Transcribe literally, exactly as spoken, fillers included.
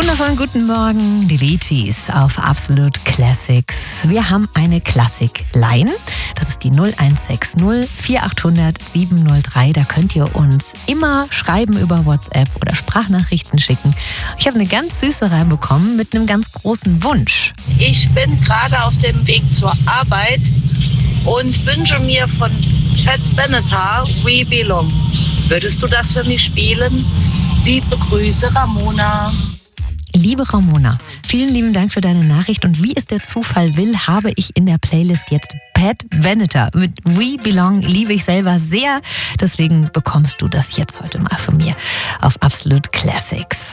Wundervollen guten Morgen, die Bee Gees auf Absolute Classics. Wir haben eine Classic-Line. Das ist die null eins sechs null vier acht null null sieben null drei. Da könnt ihr uns immer schreiben über WhatsApp oder Sprachnachrichten schicken. Ich habe eine ganz süße reinbekommen mit einem ganz großen Wunsch. Ich bin gerade auf dem Weg zur Arbeit und wünsche mir von Pat Benatar We Belong. Würdest du das für mich spielen? Liebe Grüße, Ramona. Liebe Ramona, vielen lieben Dank für deine Nachricht und wie es der Zufall will, habe ich in der Playlist jetzt Pat Benatar mit We Belong, liebe ich selber sehr. Deswegen bekommst du das jetzt heute mal von mir auf Absolute Classics.